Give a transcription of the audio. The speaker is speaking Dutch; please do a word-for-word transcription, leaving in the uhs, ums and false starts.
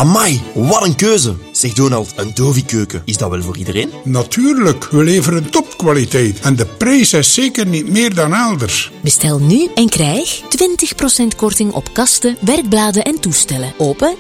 Amai, wat een keuze. Zeg Donald, een Dovi-keuken, is dat wel voor iedereen? Natuurlijk, we leveren topkwaliteit en de prijs is zeker niet meer dan elders. Bestel nu en krijg twintig procent korting op kasten, werkbladen en toestellen. Open